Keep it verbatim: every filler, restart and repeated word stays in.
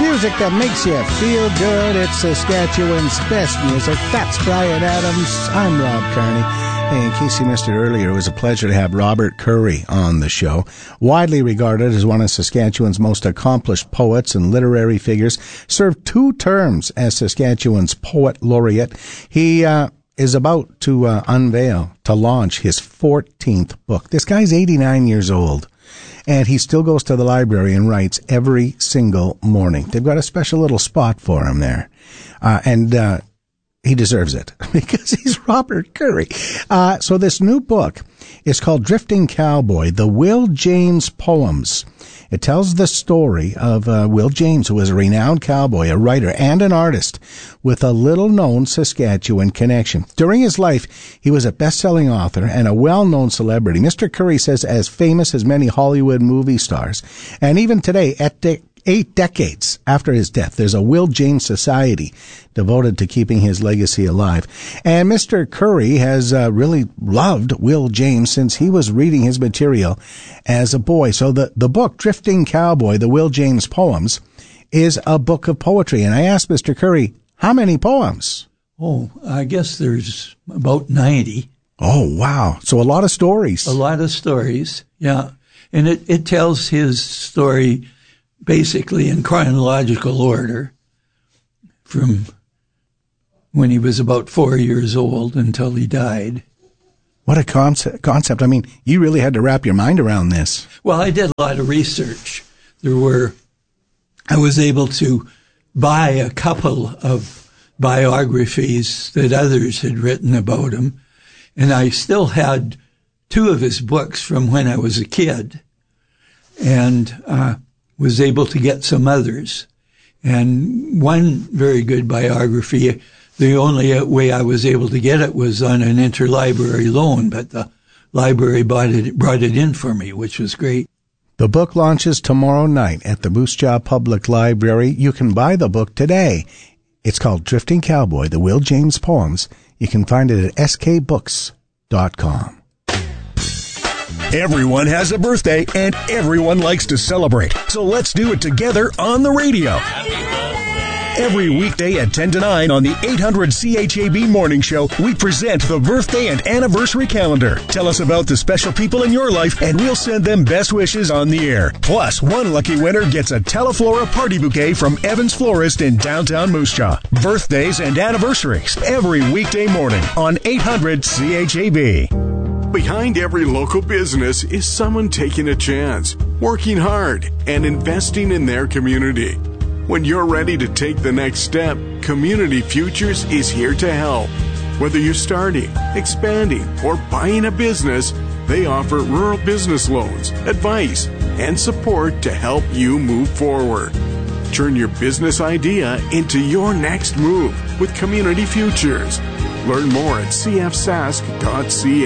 Music that makes you feel good. It's Saskatchewan's best music. That's Bryan Adams. I'm Rob Kearney. Hey, in case you missed it earlier, it was a pleasure to have Robert Currie on the show. Widely regarded as one of Saskatchewan's most accomplished poets and literary figures, served two terms as Saskatchewan's Poet Laureate. He uh, is about to uh, unveil, to launch his fourteenth book. This guy's eighty-nine years old. And he still goes to the library and writes every single morning. They've got a special little spot for him there. Uh, and uh, he deserves it because he's Robert Currie. Uh, so this new book is called Drifting Cowboy, The Will James Poems. It tells the story of uh, Will James, who was a renowned cowboy, a writer, and an artist with a little-known Saskatchewan connection. During his life, he was a best-selling author and a well-known celebrity. Mister Currie says as famous as many Hollywood movie stars. And even today, at de- eight decades after his death, there's a Will James Society devoted to keeping his legacy alive. And Mister Currie has uh, really loved Will James since he was reading his material as a boy. So the, the book, Drifting Cowboy, The Will James Poems, is a book of poetry. And I asked Mister Currie, how many poems? Oh, I guess there's about ninety. Oh, wow. So a lot of stories. A lot of stories, yeah. And it, it tells his story basically in chronological order from when he was about four years old until he died. What a concept. concept. I mean, you really had to wrap your mind around this. Well, I did a lot of research. There were, I was able to buy a couple of biographies that others had written about him, and I still had two of his books from when I was a kid, and uh was able to get some others. And one very good biography, the only way I was able to get it was on an interlibrary loan, but the library bought it, brought it in for me, which was great. The book launches tomorrow night at the Moose Jaw Public Library. You can buy the book today. It's called Drifting Cowboy, The Will James Poems. You can find it at s k books dot com. Everyone has a birthday, and everyone likes to celebrate. So let's do it together on the radio. Every weekday at ten to nine on the eight hundred C H A B Morning Show, we present the birthday and anniversary calendar. Tell us about the special people in your life, and we'll send them best wishes on the air. Plus, one lucky winner gets a Teleflora party bouquet from Evans Florist in downtown Moose Jaw. Birthdays and anniversaries every weekday morning on eight hundred C H A B. Behind every local business is someone taking a chance, working hard, and investing in their community. When you're ready to take the next step, Community Futures is here to help. Whether you're starting, expanding, or buying a business, they offer rural business loans, advice, and support to help you move forward. Turn your business idea into your next move with Community Futures. Learn more at c f sask dot c a.